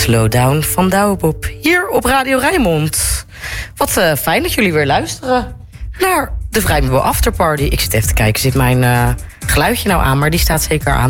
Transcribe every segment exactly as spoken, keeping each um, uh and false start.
Slowdown van Douwebob hier op Radio Rijnmond. Wat uh, fijn dat jullie weer luisteren naar de Vrijmibo Afterparty. Ik zit even te kijken, zit mijn uh, geluidje nou aan, maar die staat zeker aan.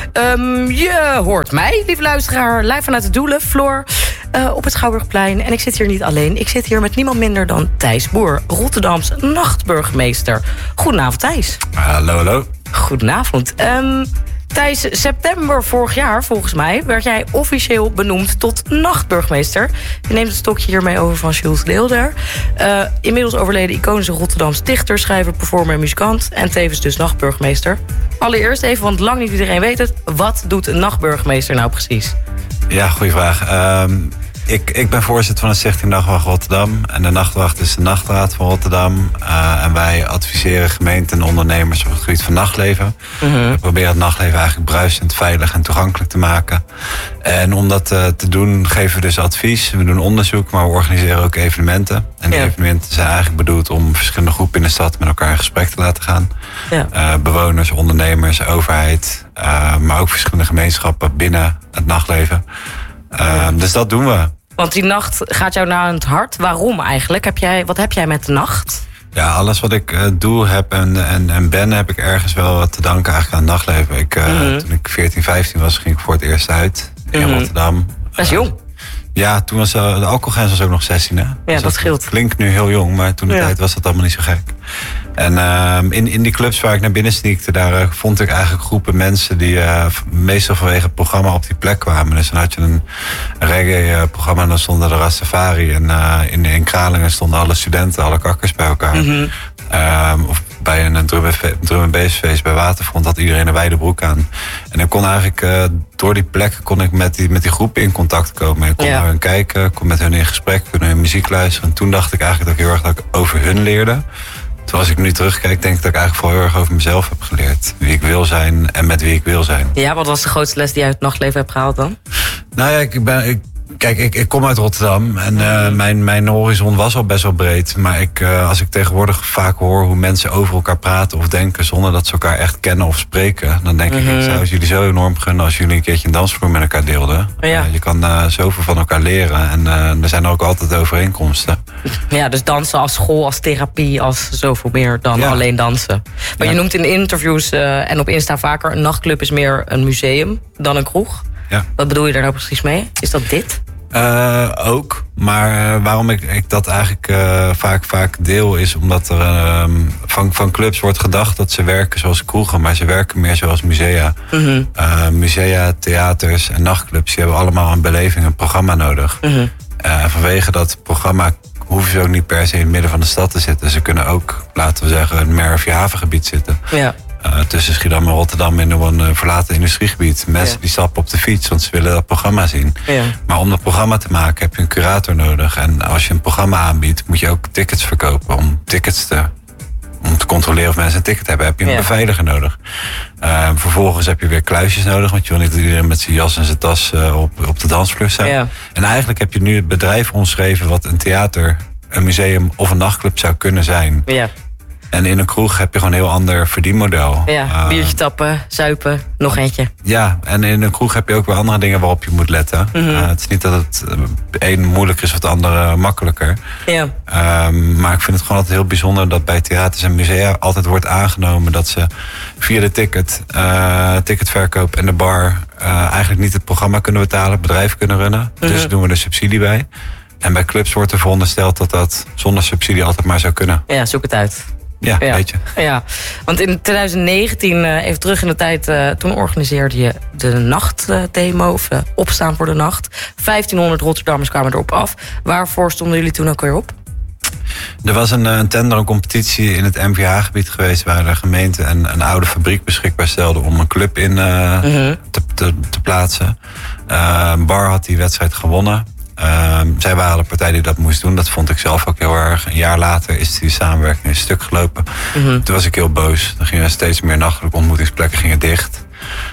Um, je hoort mij, lieve luisteraar, live vanuit de Doelen, Floor, uh, op het Schouwburgplein. En ik zit hier niet alleen, ik zit hier met niemand minder dan Thijs Boer, Rotterdams nachtburgemeester. Goedenavond, Thijs. Hallo, hallo. Goedenavond. Um, Thijs, september vorig jaar, volgens mij, werd jij officieel benoemd tot nachtburgemeester. Je neemt het stokje hiermee over van Jules Deelder. Uh, inmiddels overleden iconische Rotterdamse dichter, schrijver, performer en muzikant. En tevens dus nachtburgemeester. Allereerst even, want lang niet iedereen weet het. Wat doet een nachtburgemeester nou precies? Ja, goede vraag. Um, ik, ik ben voorzitter van de Stichting Nachtwacht Rotterdam. En de Nachtwacht is de nachtraad van Rotterdam. Uh, en wij adviseren gemeenten en ondernemers op het gebied van nachtleven. Mm-hmm. We proberen het nachtleven eigenlijk bruisend, veilig en toegankelijk te maken. En om dat uh, te doen geven we dus advies. We doen onderzoek, maar we organiseren ook evenementen. En die ja. evenementen zijn eigenlijk bedoeld om verschillende groepen in de stad met elkaar in gesprek te laten gaan. Ja. Uh, bewoners, ondernemers, overheid. Uh, maar ook verschillende gemeenschappen binnen het nachtleven. Uh, ja. Dus dat doen we. Want die nacht gaat jou naar het hart. Waarom eigenlijk? Heb jij, wat heb jij met de nacht? Ja, alles wat ik uh, doe heb en, en, en ben, heb ik ergens wel te danken eigenlijk aan het nachtleven. Ik, uh, mm-hmm. Toen ik veertien, vijftien was, ging ik voor het eerst uit in mm-hmm. Rotterdam. Dat is jong. Uh, ja, toen was uh, de alcoholgrens was ook nog zestien, hè? Ja, dus dat, dat scheelt. Klinkt nu heel jong, maar toen de ja. tijd was dat allemaal niet zo gek. En uh, in, in die clubs waar ik naar binnen sneakte, daar uh, vond ik eigenlijk groepen mensen die uh, meestal vanwege het programma op die plek kwamen. Dus dan had je een reggae-programma en dan stonden de Rastafari. En uh, in, in Kralingen stonden alle studenten, alle kakkers bij elkaar. Mm-hmm. Uh, of bij een drum en bassfeest bij Waterfront had iedereen een wijde broek aan. En ik kon eigenlijk uh, door die plekken kon ik met die, met die groepen in contact komen. Ik kon ja. naar hun kijken, kon met hun in gesprek, kon naar hun muziek luisteren. En toen dacht ik eigenlijk dat ik heel erg dat ik over hun leerde. Toen als ik nu terugkijk, denk ik dat ik eigenlijk vooral heel erg over mezelf heb geleerd. Wie ik wil zijn en met wie ik wil zijn. Ja, wat was de grootste les die je uit het nachtleven hebt gehaald dan? Nou ja, ik ben... Ik, Kijk, ik, ik kom uit Rotterdam en uh, mijn, mijn horizon was al best wel breed. Maar ik, uh, als ik tegenwoordig vaak hoor hoe mensen over elkaar praten of denken zonder dat ze elkaar echt kennen of spreken, dan denk mm-hmm. ik, ik zou het jullie zo enorm gunnen als jullie een keertje een dansvloer met elkaar deelden. Ja. Uh, je kan uh, zoveel van elkaar leren en uh, er zijn ook altijd overeenkomsten. Ja, dus dansen als school, als therapie, als zoveel meer dan ja. alleen dansen. Maar ja. je noemt in interviews uh, en op Insta vaker, een nachtclub is meer een museum dan een kroeg. Ja. Wat bedoel je daar nou precies mee? Is dat dit? Uh, ook, maar uh, waarom ik, ik dat eigenlijk uh, vaak, vaak deel is omdat er uh, van, van clubs wordt gedacht dat ze werken zoals kroegen, maar ze werken meer zoals musea. Mm-hmm. Uh, musea, theaters en nachtclubs, die hebben allemaal een beleving, een programma nodig. Mm-hmm. Uh, vanwege dat programma hoeven ze ook niet per se in het midden van de stad te zitten. Ze kunnen ook, laten we zeggen, een Merwe-havengebied zitten. Ja. Uh, tussen Schiedam en Rotterdam in een uh, verlaten industriegebied. Mensen ja. die stappen op de fiets, want ze willen dat programma zien. Ja. Maar om dat programma te maken heb je een curator nodig. En als je een programma aanbiedt, moet je ook tickets verkopen. Om tickets te, om te controleren of mensen een ticket hebben, heb je een ja. beveiliger nodig. Uh, vervolgens heb je weer kluisjes nodig, want je wil niet dat iedereen met zijn jas en zijn tas uh, op, op de dansvloer staat. Ja. En eigenlijk heb je nu het bedrijf omschreven wat een theater, een museum of een nachtclub zou kunnen zijn. Ja. En in een kroeg heb je gewoon een heel ander verdienmodel. Ja, uh, biertje tappen, zuipen, nog eentje. Ja, en in een kroeg heb je ook weer andere dingen waarop je moet letten. Mm-hmm. Uh, het is niet dat het een moeilijker is of het andere makkelijker. Ja. Um, maar ik vind het gewoon altijd heel bijzonder dat bij theaters en musea altijd wordt aangenomen dat ze via de ticket, uh, ticketverkoop en de bar uh, eigenlijk niet het programma kunnen betalen, het bedrijf kunnen runnen. Mm-hmm. Dus doen we er subsidie bij. En bij clubs wordt er verondersteld dat dat zonder subsidie altijd maar zou kunnen. Ja, zoek het uit. Ja, ja, weet je. Ja, want in twintig negentien, uh, even terug in de tijd, uh, toen organiseerde je de nachtdemo, uh, of uh, opstaan voor de nacht. vijftienhonderd Rotterdammers kwamen erop af. Waarvoor stonden jullie toen ook weer op? Er was een, een tender, een competitie in het M V H-gebied geweest, waar de gemeente een, een oude fabriek beschikbaar stelde om een club in uh, mm-hmm. te, te, te plaatsen. Uh, Bar had die wedstrijd gewonnen. Uh, zij waren de partij die dat moest doen. Dat vond ik zelf ook heel erg. Een jaar later is die samenwerking een stuk gelopen. Mm-hmm. Toen was ik heel boos. Dan gingen steeds meer nachtelijke ontmoetingsplekken gingen dicht.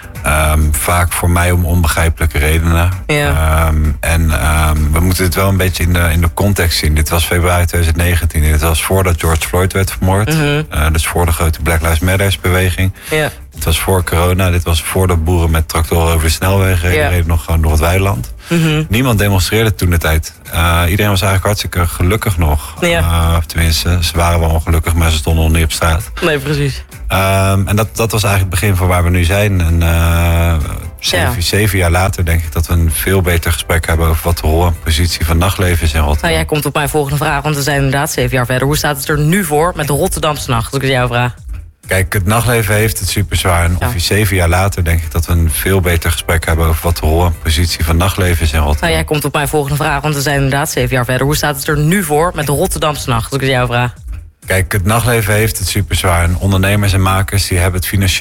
Um, vaak voor mij om onbegrijpelijke redenen. Ja. Um, en um, we moeten dit wel een beetje in de, in de context zien. Dit was februari twintig negentien. Dit was voordat George Floyd werd vermoord. Mm-hmm. Uh, dus voor de grote Black Lives Matter beweging. Ja. Het was voor corona. Dit was voordat boeren met tractoren over de snelwegen reden. Ja. Reden nog gewoon door het weiland. Mm-hmm. Niemand demonstreerde toen de tijd. Uh, iedereen was eigenlijk hartstikke gelukkig nog. Ja. Uh, of tenminste, ze waren wel ongelukkig, maar ze stonden nog niet op straat. Nee, precies. Um, en dat, dat was eigenlijk het begin van waar we nu zijn. En uh, zeven, Ja. zeven jaar later denk ik dat we een veel beter gesprek hebben over wat de rol en positie van nachtleven is in Rotterdam. Nou, jij komt op mijn volgende vraag, want we zijn inderdaad zeven jaar verder. Hoe staat het er nu voor met de Rotterdamse nacht, als ik het jou vraag? Kijk, het nachtleven heeft het super zwaar. En Ja. ongeveer zeven jaar later denk ik dat we een veel beter gesprek hebben over wat de rol en positie van nachtleven is in Rotterdam. Nou, jij komt op mijn volgende vraag, want we zijn inderdaad zeven jaar verder. Hoe staat het er nu voor met de Rotterdamse nacht, als ik het jou vraag? Kijk, het nachtleven heeft het super zwaar. En ondernemers en makers die hebben het financieel